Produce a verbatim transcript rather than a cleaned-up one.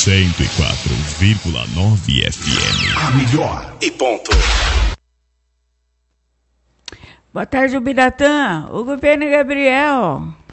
cento e quatro vírgula nove F M. A melhor e ponto. Boa tarde, Ubiratã. O governo Gabriel.